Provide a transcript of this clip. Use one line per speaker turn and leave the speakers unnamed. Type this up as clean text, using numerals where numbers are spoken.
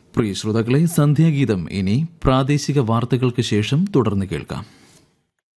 പ്രിയ ശ്രോതാക്കളെ, സന്ധ്യാഗീതം ഇനി പ്രാദേശിക വാർത്തകൾക്ക് ശേഷം തുടർന്ന് കേൾക്കാം.